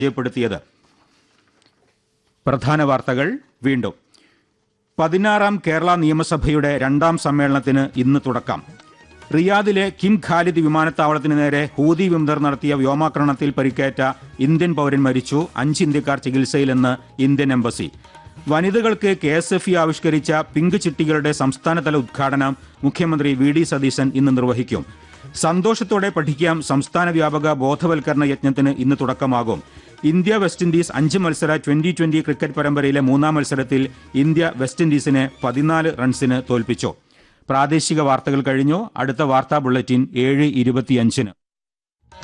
പരിചയപ്പെടുത്തിയത്. പ്രധാന വാർത്തകൾ വീണ്ടും. 16ാം കേരള നിയമസഭയുടെ 2ാം സമ്മേളനത്തിന് ഇന്ന് തുടക്കം. റിയാദിലെ കിം ഖാലിദ് വിമാനത്താവളത്തിന് നേരെ ഹൂതി വിമതർ നടത്തിയ വ്യോമാക്രമണത്തിൽ പരിക്കേറ്റ ഇന്ത്യൻ പൗരൻ മരിച്ചു. 5 ഇന്ത്യക്കാർ ചികിത്സയിലെന്ന് ഇന്ത്യൻ എംബസി. വനിതകൾക്ക് KSFE ആവിഷ്കരിച്ച പിങ്ക് ചിട്ടികളുടെ സംസ്ഥാനതല ഉദ്ഘാടനം മുഖ്യമന്ത്രി VD സതീശൻ ഇന്ന് നിർവഹിക്കും. സന്തോഷത്തോടെ പഠിക്കാം സംസ്ഥാന വ്യാപക ബോധവൽക്കരണ യജ്ഞത്തിന് ഇന്ന് തുടക്കമാകും. ഇന്ത്യ വെസ്റ്റ് ഇൻഡീസ് 5 മത്സര 2020 ക്രിക്കറ്റ് പരമ്പരയിലെ 3ാം മത്സരത്തിൽ ഇന്ത്യ വെസ്റ്റ് ഇൻഡീസിനെ 14 റൺസിന് തോൽപ്പിച്ചു. പ്രാദേശിക വാർത്തകൾ കഴിഞ്ഞു. അടുത്ത വാർത്താ ബുള്ളറ്റിൻ 7:25-ന്.